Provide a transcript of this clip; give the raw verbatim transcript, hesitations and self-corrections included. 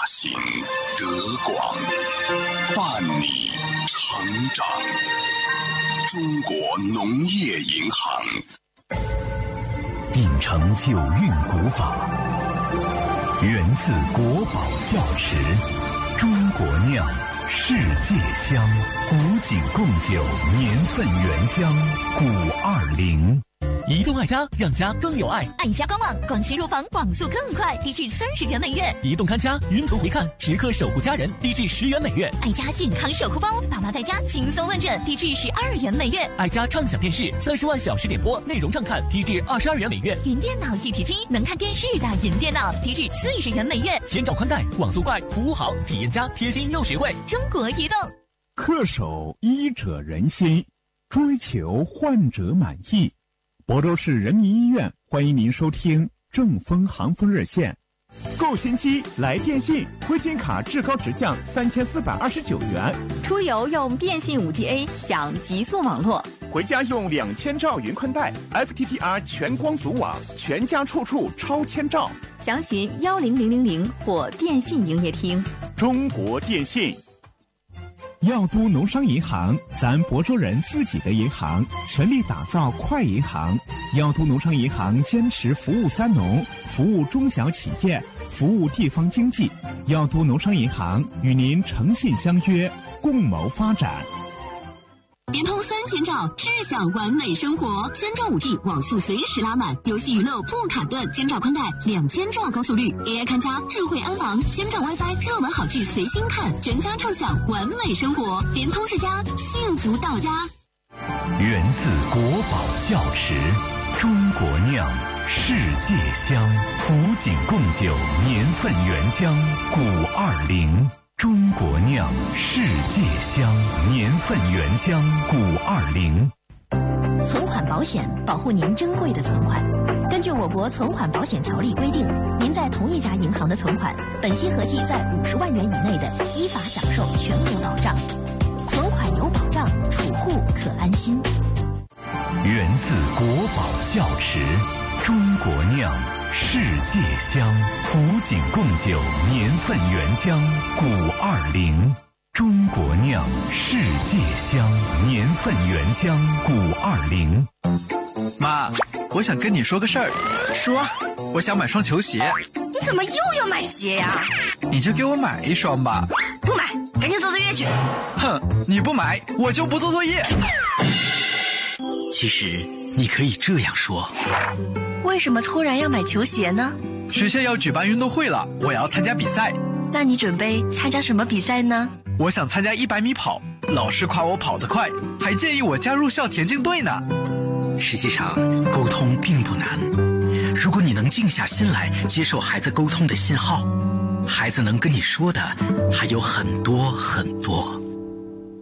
行德广，伴你成长。中国农业银行秉承九韵古法，源自国宝窖池，中国酿，世界香，古井贡酒，年份原香，古二零。 移动爱家，让家更有爱。 爱家官网广信入房，网速更快，低至三十元每月。 移动看家，云图回看，时刻守护家人，低至十元每月。 爱家健康守护包，爸妈在家轻松问诊，低至十二元每月。 爱家畅享电视，三十万小时点播，内容畅看，低至二十二元每月。 云电脑一体机，能看电视的云电脑，低至四十元每月。 千兆宽带，网速快，服务好，体验佳，贴心又实惠。 中国移动。 恪守医者仁心，追求患者满意。亳州市人民医院欢迎您收听正风行风热线，购新机来电信，挥金卡至高直降三千四百二十九元。 出游用电信 五 G A 享极速网络， 回家用两千兆云宽带 F T T R 全光组网，全家处处超千兆。 详询幺零零零零或电信营业厅。 中国电信。药都农商银行，咱亳州人自己的银行，全力打造快银行。药都农商银行坚持服务三农，服务中小企业，服务地方经济。药都农商银行与您诚信相约，共谋发展。 联通三千兆，智享完美生活。千兆五 G 网速随时拉满，游戏娱乐不卡顿。千兆宽带，两千兆高速率 ，A I 看家，智慧安防，千兆 WiFi， 热门好剧随心看，全家畅享完美生活。联通世家，幸福到家。 源自国宝窖池，中国酿，世界香，古井贡酒，年份原香，古二零。中国酿，世界香，年份原香，古二零。 存款保险保护您珍贵的存款。根据我国存款保险条例规定，您在同一家银行的存款，本息合计在五十万元以内的，依法享受全额保障。存款有保障，储户可安心。 源自国宝窖池，中国酿，世界香，古井贡酒，年份原香，古二零。中国酿，世界香，年份原香，古二零。 妈，我想跟你说个事儿。 说。 我想买双球鞋。 你怎么又要买鞋呀？ 你就给我买一双吧。 不买，赶紧做作业去。 哼，你不买，我就不做作业。 其实你可以这样说。 为什么突然要买球鞋呢？ 学校要举办运动会了，我要参加比赛。 那你准备参加什么比赛呢？ 我想参加一百米跑，老师夸我跑得快，还建议我加入校田径队呢。 实际上，沟通并不难。如果你能静下心来接受孩子沟通的信号，孩子能跟你说的还有很多很多。